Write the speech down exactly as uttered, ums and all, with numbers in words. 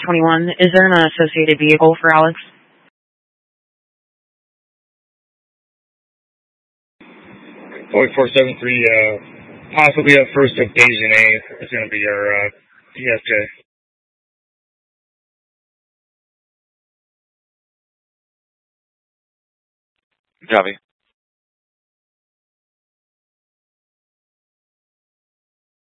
twenty-one. Is there an associated vehicle for Alex? four seven three, uh, possibly at first of Dejanay. It's going to be our uh, D S J. Copy.